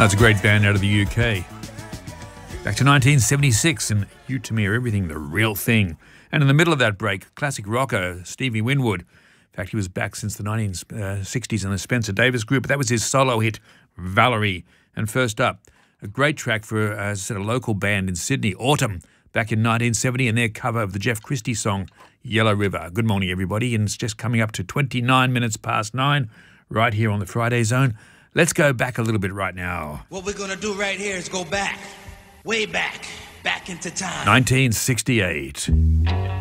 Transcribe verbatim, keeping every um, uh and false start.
That's a great band out of the U K. Back to nineteen seventy-six and You To Me Are Everything, The Real Thing. And in the middle of that break, classic rocker Stevie Winwood. In fact, he was back since the nineteen sixties in the Spencer Davis Group. That was his solo hit, Valerie. And first up, a great track for, as I said, a local band in Sydney, Autumn, back in nineteen seventy, and their cover of the Jeff Christie song, Yellow River. Good morning, everybody. And it's just coming up to twenty-nine minutes past nine, right here on the Friday Zone. Let's go back a little bit right now. What we're going to do right here is go back, way back, back into time. nineteen sixty-eight.